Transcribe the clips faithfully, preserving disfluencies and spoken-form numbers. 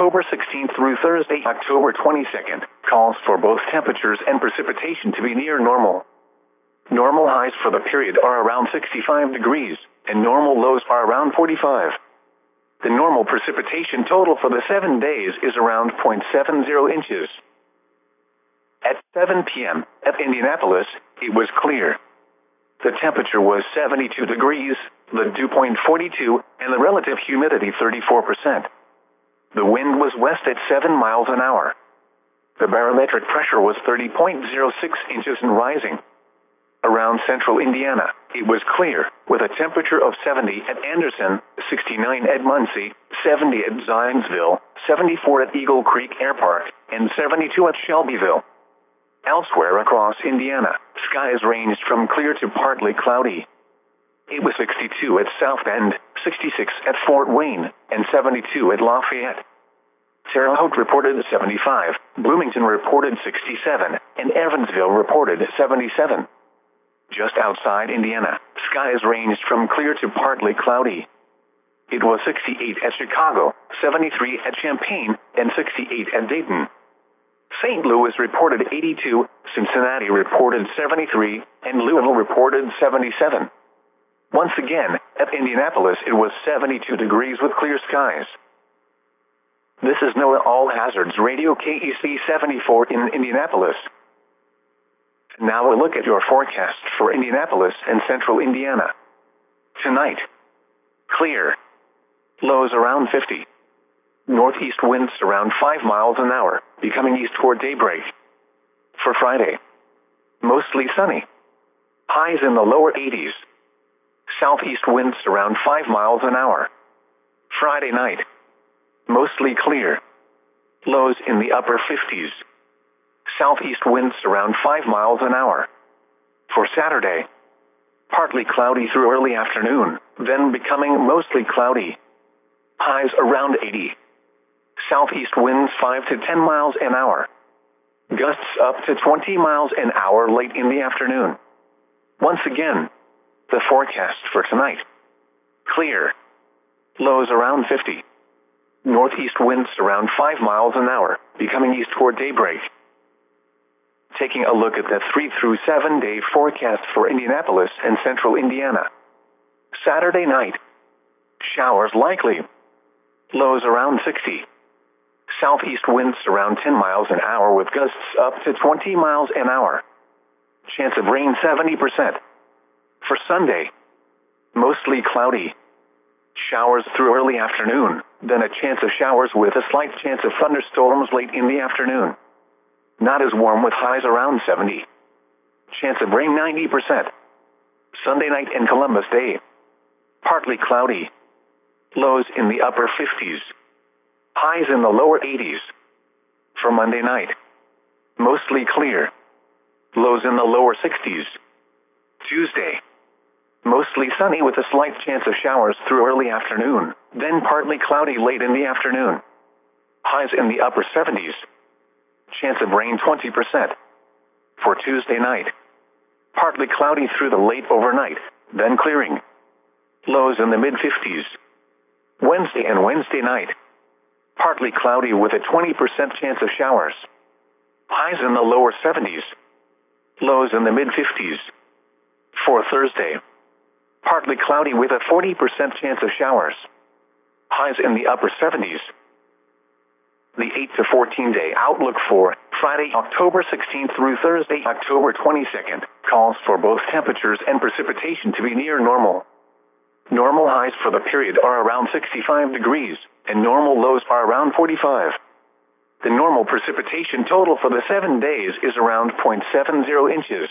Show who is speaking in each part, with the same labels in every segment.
Speaker 1: October sixteenth through Thursday, October twenty-second, calls for both temperatures and precipitation to be near normal. Normal highs for the period are around sixty-five degrees, and normal lows are around forty-five. The normal precipitation total for the seven days is around zero point seven zero inches. At seven p m at Indianapolis, it was clear. The temperature was seventy-two degrees, the dew point forty-two, and the relative humidity thirty-four percent. The wind was west at seven miles an hour. The barometric pressure was thirty point zero six inches and rising. Around central Indiana, it was clear, with a temperature of seventy at Anderson, sixty-nine at Muncie, seventy at Zionsville, seventy-four at Eagle Creek Air Park, and seventy-two at Shelbyville. Elsewhere across Indiana, skies ranged from clear to partly cloudy. It was sixty-two at South Bend, sixty-six at Fort Wayne, and seventy-two at Lafayette. Terre Haute reported seventy-five, Bloomington reported sixty-seven, and Evansville reported seventy-seven. Just outside Indiana, skies ranged from clear to partly cloudy. It was sixty-eight at Chicago, seventy-three at Champaign, and sixty-eight at Dayton. Saint Louis reported eighty-two, Cincinnati reported seventy-three, and Louisville reported seventy-seven. Once again, at Indianapolis it was seventy-two degrees with clear skies. This is NOAA All Hazards Radio K E C seventy-four in Indianapolis. Now a look at your forecast for Indianapolis and central Indiana. Tonight, clear. Lows around fifty. Northeast winds around five miles an hour, becoming east toward daybreak. For Friday, mostly sunny. Highs in the lower eighties. Southeast winds around five miles an hour. Friday night, mostly clear. Lows in the upper fifties. Southeast winds around five miles an hour. For Saturday, partly cloudy through early afternoon, then becoming mostly cloudy. Highs around eighty. Southeast winds five to ten miles an hour. Gusts up to twenty miles an hour late in the afternoon. Once again, the forecast for tonight. Clear. Lows around fifty. Northeast winds around five miles an hour, becoming east toward daybreak. Taking a look at the three through seven day forecast for Indianapolis and central Indiana. Saturday night, showers likely. Lows around sixty. Southeast winds around ten miles an hour with gusts up to twenty miles an hour. Chance of rain seventy percent. For Sunday, mostly cloudy. Showers through early afternoon, then a chance of showers with a slight chance of thunderstorms late in the afternoon. Not as warm with highs around seventy. Chance of rain ninety percent. Sunday night and Columbus Day, partly cloudy. Lows in the upper fifties. Highs in the lower eighties. For Monday night, mostly clear. Lows in the lower sixties. Tuesday, mostly sunny with a slight chance of showers through early afternoon, then partly cloudy late in the afternoon. Highs in the upper seventies. Chance of rain twenty percent. For Tuesday night, partly cloudy through the late overnight, then clearing. Lows in the mid-fifties. Wednesday and Wednesday night, partly cloudy with a twenty percent chance of showers. Highs in the lower seventies. Lows in the mid-fifties. For Thursday, partly cloudy with a forty percent chance of showers. Highs in the upper seventies. The eight to fourteen day outlook for Friday, October sixteenth through Thursday, October twenty-second, calls for both temperatures and precipitation to be near normal. Normal highs for the period are around sixty-five degrees, and normal lows are around forty-five. The normal precipitation total for the seven days is around zero point seven zero inches.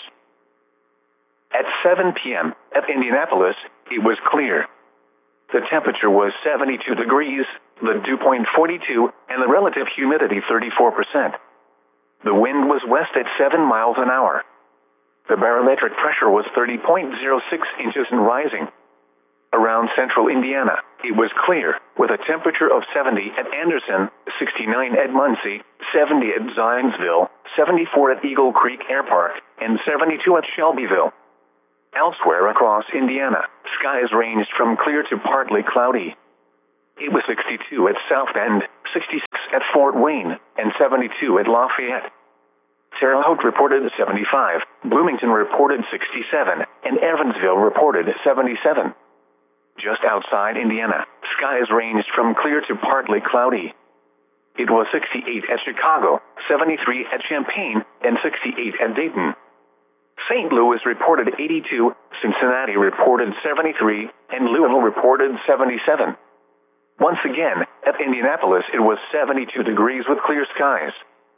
Speaker 1: At seven p m at Indianapolis, it was clear. The temperature was seventy-two degrees, the dew point forty-two, and the relative humidity thirty-four percent. The wind was west at seven miles an hour. The barometric pressure was thirty point zero six inches and rising. Around central Indiana, it was clear, with a temperature of seventy at Anderson, sixty-nine at Muncie, seventy at Zionsville, seventy-four at Eagle Creek Air Park, and seventy-two at Shelbyville. Elsewhere across Indiana, skies ranged from clear to partly cloudy. It was sixty-two at South Bend, sixty-six Fort Wayne, and seventy-two at Lafayette. Terre Haute reported seventy-five, Bloomington reported sixty-seven, and Evansville reported seventy-seven. Just outside Indiana, skies ranged from clear to partly cloudy. It was sixty-eight at Chicago, seventy-three at Champaign, and sixty-eight at Dayton. Saint Louis reported eighty-two, Cincinnati reported seventy-three, and Louisville reported seventy-seven. Once again, at Indianapolis it was seventy-two degrees with clear skies.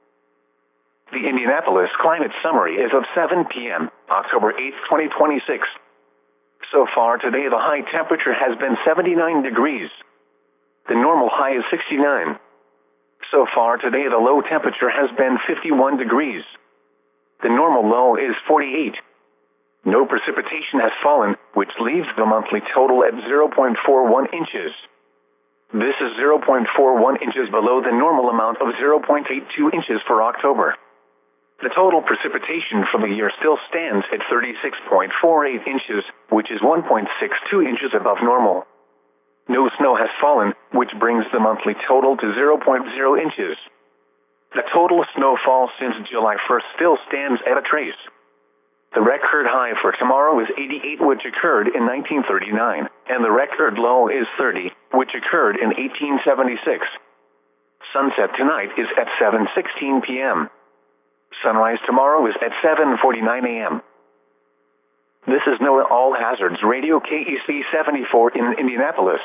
Speaker 1: The Indianapolis Climate Summary is of seven p m, October eighth, twenty twenty-six. So far today the high temperature has been seventy-nine degrees. The normal high is sixty-nine. So far today the low temperature has been fifty-one degrees. The normal low is forty-eight. No precipitation has fallen, which leaves the monthly total at zero point four one inches. This is zero point four one inches below the normal amount of zero point eight two inches for October. The total precipitation for the year still stands at thirty-six point four eight inches, which is one point six two inches above normal. No snow has fallen, which brings the monthly total to zero point zero inches. The total snowfall since July first still stands at a trace. The record high for tomorrow is eighty-eight, which occurred in nineteen thirty-nine, and the record low is thirty, which occurred in eighteen seventy-six. Sunset tonight is at seven sixteen p m Sunrise tomorrow is at seven forty-nine a m This is NOAA All Hazards Radio K E C seventy-four in Indianapolis.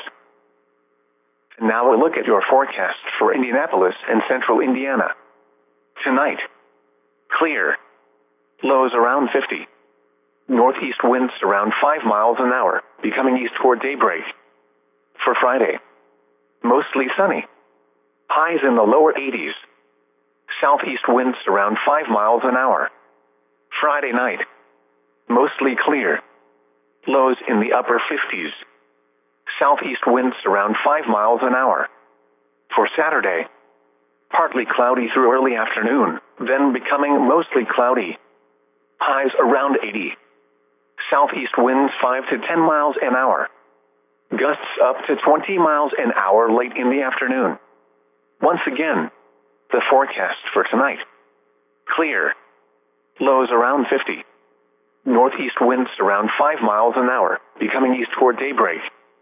Speaker 1: And now a look at your forecast for Indianapolis and central Indiana. Tonight, clear. Lows around fifty. Northeast winds around five miles an hour, becoming east toward daybreak. For Friday, mostly sunny. Highs in the lower eighties. Southeast winds around five miles an hour. Friday night, mostly clear. Lows in the upper fifties. Southeast winds around five miles an hour. For Saturday, partly cloudy through early afternoon, then becoming mostly cloudy. Highs around eighty. Southeast winds five to ten miles an hour. Gusts up to twenty miles an hour late in the afternoon. Once again, the forecast for tonight. Clear. Lows around fifty. Northeast winds around five miles an hour, becoming east toward daybreak.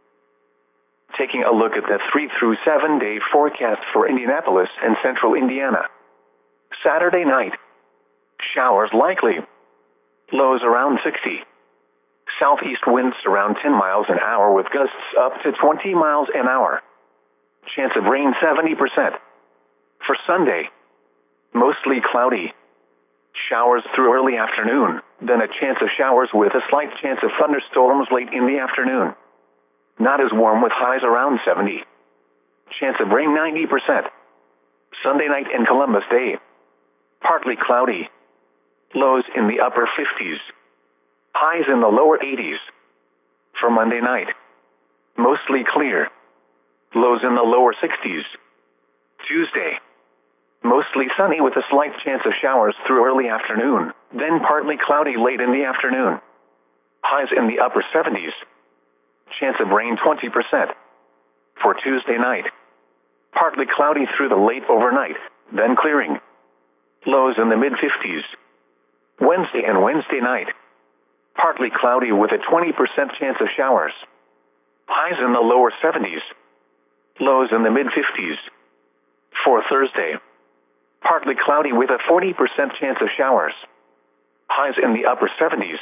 Speaker 1: Taking a look at the three through seven day forecast for Indianapolis and central Indiana. Saturday night, showers likely. Lows around sixty. Southeast winds around ten miles an hour with gusts up to twenty miles an hour. Chance of rain seventy percent. For Sunday, mostly cloudy. Showers through early afternoon, then a chance of showers with a slight chance of thunderstorms late in the afternoon. Not as warm with highs around seventy. Chance of rain ninety percent. Sunday night and Columbus Day, partly cloudy. Lows in the upper fifties. Highs in the lower eighties. For Monday night, mostly clear. Lows in the lower sixties. Tuesday, mostly sunny with a slight chance of showers through early afternoon, then partly cloudy late in the afternoon. Highs in the upper seventies. Chance of rain twenty percent. For Tuesday night, partly cloudy through the late overnight, then clearing. Lows in the mid-fifties. Wednesday and Wednesday night, partly cloudy with a twenty percent chance of showers. Highs in the lower seventies. Lows in the mid-fifties. For Thursday, partly cloudy with a forty percent chance of showers. Highs in the upper seventies.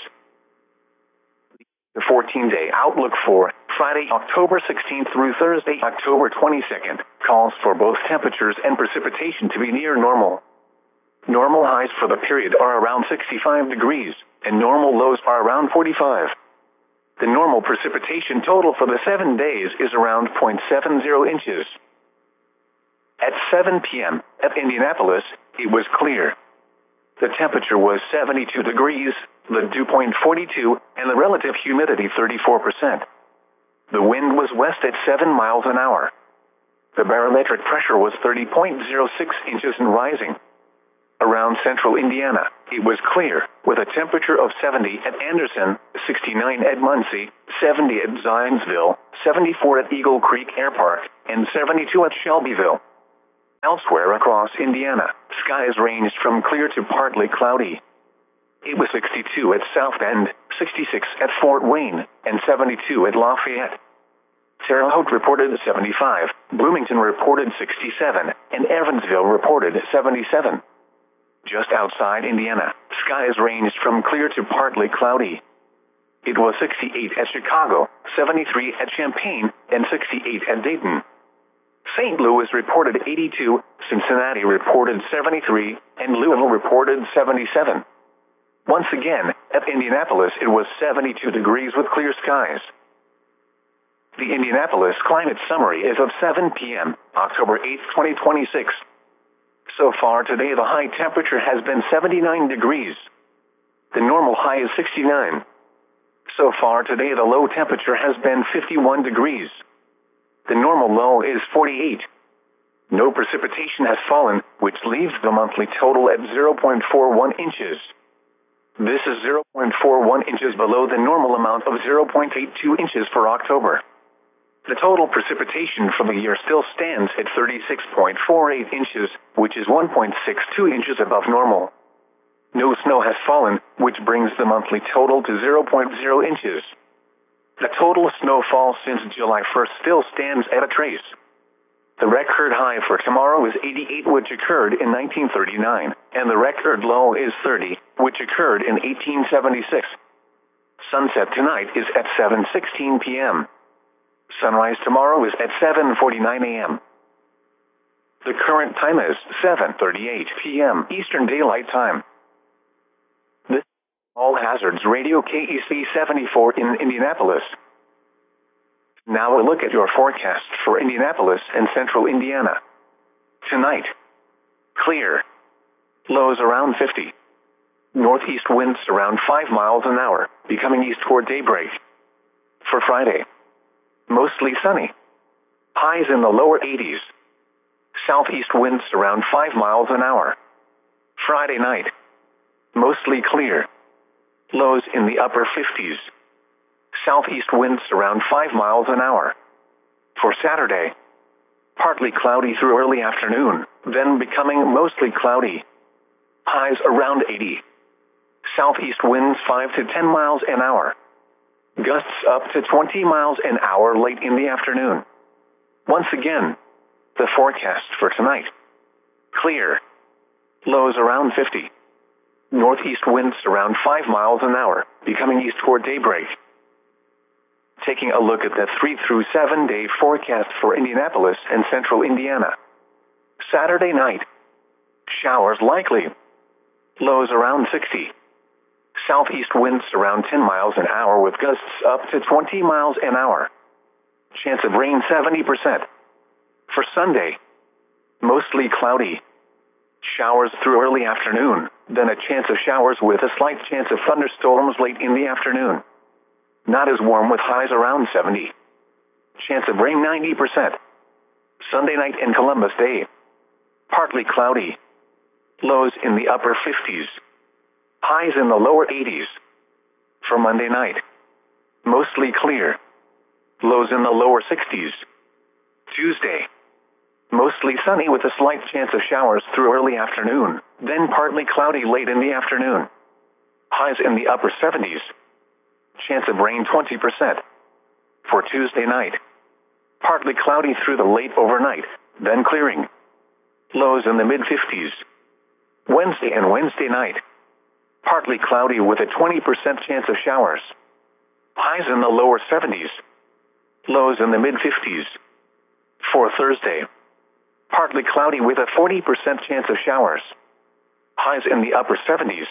Speaker 1: The fourteen-day outlook for Friday, October sixteenth through Thursday, October twenty-second, calls for both temperatures and precipitation to be near normal. Normal highs for the period are around sixty-five degrees, and normal lows are around forty-five. The normal precipitation total for the seven days is around zero point seven zero inches. At seven p m at Indianapolis, it was clear. The temperature was seventy-two degrees, the dew point forty-two, and the relative humidity thirty-four percent. The wind was west at seven miles an hour. The barometric pressure was thirty point zero six inches and rising. Around central Indiana, it was clear, with a temperature of seventy at Anderson, sixty-nine at Muncie, seventy at Zionsville, seventy-four at Eagle Creek Air Park, and seventy-two at Shelbyville. Elsewhere across Indiana, skies ranged from clear to partly cloudy. It was sixty-two at South Bend, sixty-six at Fort Wayne, and seventy-two at Lafayette. Terre Haute reported seventy-five, Bloomington reported sixty-seven, and Evansville reported seventy-seven. Just outside Indiana, skies ranged from clear to partly cloudy. It was sixty-eight at Chicago, seventy-three at Champaign, and sixty-eight at Dayton. Saint Louis reported eighty-two, Cincinnati reported seventy-three, and Louisville reported seventy-seven. Once again, at Indianapolis it was seventy-two degrees with clear skies. The Indianapolis Climate Summary is of seven p m, October eighth, twenty twenty-six. So far today the high temperature has been seventy-nine degrees. The normal high is sixty-nine. So far today the low temperature has been fifty-one degrees. The normal low is forty-eight. No precipitation has fallen, which leaves the monthly total at zero point four one inches. This is zero point four one inches below the normal amount of zero point eight two inches for October. The total precipitation for the year still stands at thirty-six point four eight inches, which is one point six two inches above normal. No snow has fallen, which brings the monthly total to zero point zero inches. The total snowfall since July first still stands at a trace. The record high for tomorrow is eighty-eight, which occurred in nineteen thirty-nine, and the record low is thirty, which occurred in eighteen seventy-six. Sunset tonight is at seven sixteen p m Sunrise tomorrow is at seven forty-nine a m The current time is seven thirty-eight p m Eastern Daylight Time. This is All Hazards Radio K E C seventy-four in Indianapolis. Now a look at your forecast for Indianapolis and central Indiana. Tonight, clear. Lows around fifty. Northeast winds around five miles an hour, becoming east toward daybreak. For Friday, mostly sunny. Highs in the lower eighties. Southeast winds around five miles an hour. Friday night, mostly clear. Lows in the upper fifties. Southeast winds around five miles an hour. For Saturday, partly cloudy through early afternoon, then becoming mostly cloudy. Highs around eighty. Southeast winds five to ten miles an hour. Gusts up to twenty miles an hour late in the afternoon. Once again, the forecast for tonight. Clear. Lows around fifty. Northeast winds around five miles an hour, becoming east toward daybreak. Taking a look at the three through seven day forecast for Indianapolis and central Indiana. Saturday night, showers likely. Lows around sixty. Southeast winds around ten miles an hour with gusts up to twenty miles an hour. Chance of rain seventy percent. For Sunday, mostly cloudy. Showers through early afternoon, then a chance of showers with a slight chance of thunderstorms late in the afternoon. Not as warm with highs around seventy. Chance of rain ninety percent. Sunday night and Columbus Day, partly cloudy. Lows in the upper fifties. Highs in the lower eighties. For Monday night, mostly clear. Lows in the lower sixties. Tuesday, mostly sunny with a slight chance of showers through early afternoon, then partly cloudy late in the afternoon. Highs in the upper seventies. Chance of rain twenty percent. For Tuesday night, partly cloudy through the late overnight, then clearing. Lows in the mid fifties. Wednesday and Wednesday night, partly cloudy with a twenty percent chance of showers. Highs in the lower seventies. Lows in the mid fifties. For Thursday, partly cloudy with a forty percent chance of showers. Highs in the upper seventies.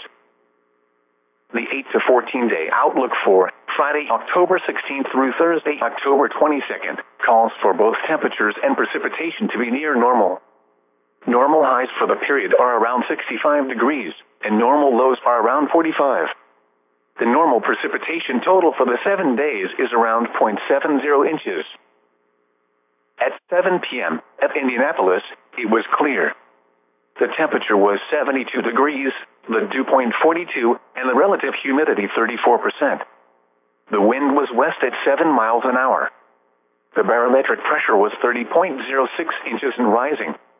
Speaker 1: The eight to fourteen day outlook for Friday, October sixteenth through Thursday, October twenty-second, calls for both temperatures and precipitation to be near normal. Normal highs for the period are around sixty-five degrees, and normal lows are around forty-five. The normal precipitation total for the seven days is around zero point seven zero inches. At seven p m at Indianapolis, it was clear. The temperature was seventy-two degrees, the dew point forty-two, and the relative humidity thirty-four percent. The wind was west at seven miles an hour. The barometric pressure was thirty point zero six inches and rising.